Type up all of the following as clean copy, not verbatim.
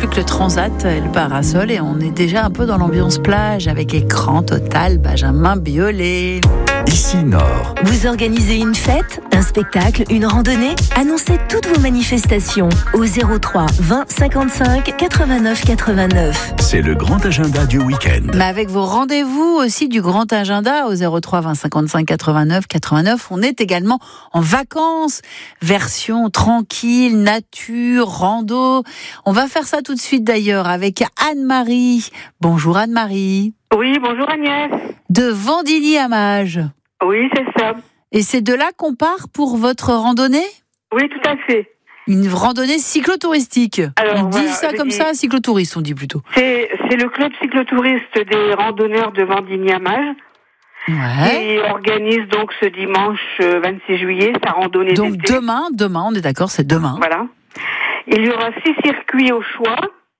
plus que le transat et le parasol et on est déjà un peu dans l'ambiance plage avec écran total Benjamin Biolay. Ici Nord. Vous organisez une fête, un spectacle, une randonnée? Annoncez toutes vos manifestations au 03 20 55 89 89. C'est le grand agenda du week-end. Mais avec vos rendez-vous aussi du grand agenda au 03 20 55 89 89, on est également en vacances, version tranquille, nature, rando. On va faire ça tout de suite d'ailleurs avec Anne-Marie. Bonjour Anne-Marie. Oui, bonjour Agnès. De Vendigny-à-Mages. Oui, c'est ça. Et c'est de là qu'on part pour votre randonnée ? Oui, tout à fait. Une randonnée cyclotouristique. Alors, on dit voilà, ça comme ça, cyclotouriste, on dit plutôt. C'est le club cyclotouriste des randonneurs de Vendigny-à-Mages qui organise donc ce dimanche 26 juillet sa randonnée donc d'été. demain, on est d'accord, c'est demain. Voilà. Il y aura 6 circuits au choix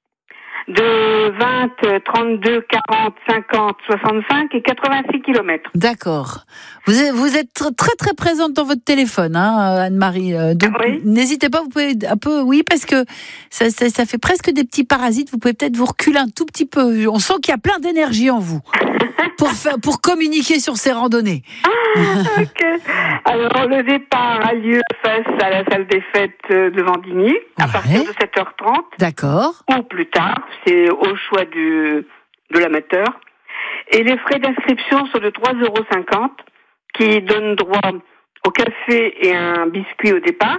de 20, 32, 40, 50, 65 et 86 km. D'accord. Vous êtes très très présente dans votre téléphone, hein, Anne-Marie. Donc oui. N'hésitez pas, vous pouvez un peu, oui, parce que ça fait presque des petits parasites. Vous pouvez peut-être vous reculer un tout petit peu. On sent qu'il y a plein d'énergie en vous pour communiquer sur ces randonnées. Ok. Alors le départ a lieu face à la salle des fêtes de Vendigny à partir de 7h30. D'accord. Ou plus tard, c'est au choix de l'amateur. Et les frais d'inscription sont de 3,50 € qui donnent droit au café et un biscuit au départ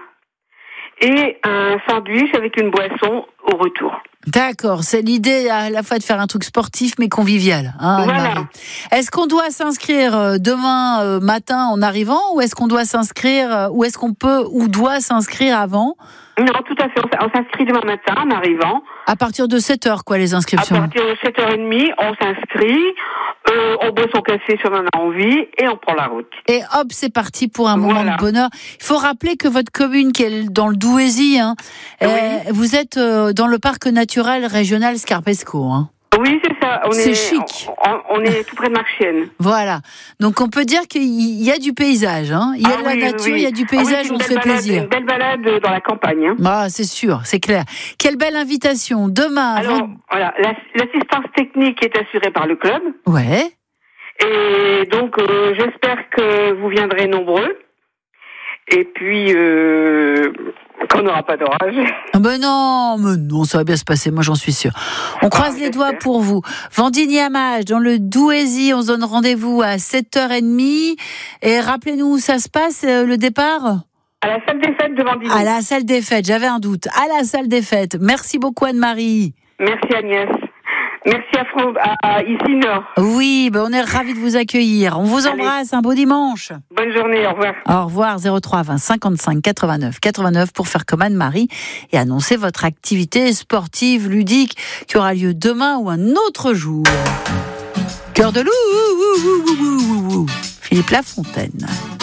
et un sandwich avec une boisson au retour. D'accord, c'est l'idée à la fois de faire un truc sportif mais convivial. Hein, voilà. Est-ce qu'on doit s'inscrire demain matin en arrivant ou est-ce qu'on doit s'inscrire ou est-ce qu'on peut ou doit s'inscrire avant ? Non, tout à fait. On s'inscrit demain matin en arrivant. À partir de 7h, quoi, les inscriptions ? À partir de 7h30, on s'inscrit, on boit son café si on en a envie et on prend la route. Et hop, c'est parti pour un moment de bonheur. Il faut rappeler que votre commune, qui est dans le Douaisis, hein, vous êtes dans le parc naturel régional Scarpesco. Hein. Oui, c'est ça. C'est chic. On est tout près de Marchienne. Voilà. Donc, on peut dire qu'il y a du paysage. Hein. Il y a de la nature, il y a du paysage, on se fait plaisir. Une belle balade dans la campagne. Hein. Ah, c'est sûr, c'est clair. Quelle belle invitation. Demain. Alors, voilà, l'assistance technique est assurée par le club. Ouais. Et donc, j'espère que vous viendrez nombreux. Et puis, qu'on n'aura pas d'orage. Mais non, ça va bien se passer, moi j'en suis sûre. On croise les doigts pour vous. Vendigny-à-Mages, dans le Douaisis, on se donne rendez-vous à 7h30. Et rappelez-nous où ça se passe, le départ ? À la salle des fêtes de Vendigny. À la salle des fêtes, j'avais un doute. À la salle des fêtes. Merci beaucoup Anne-Marie. Merci Agnès. Merci à Ici Nord. Oui, on est ravis de vous accueillir. On vous embrasse, un beau dimanche. Bonne journée, au revoir. Au revoir, 03 20 55 89 89 pour faire comme Anne-Marie et annoncer votre activité sportive, ludique qui aura lieu demain ou un autre jour. Cœur de loup, Philippe Lafontaine.